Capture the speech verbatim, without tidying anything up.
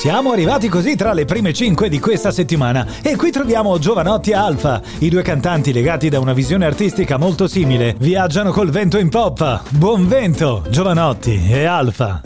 Siamo arrivati così tra le prime cinque di questa settimana e qui troviamo Jovanotti e Alfa. I due cantanti, legati da una visione artistica molto simile, viaggiano col vento in poppa. Buon vento, Jovanotti e Alfa.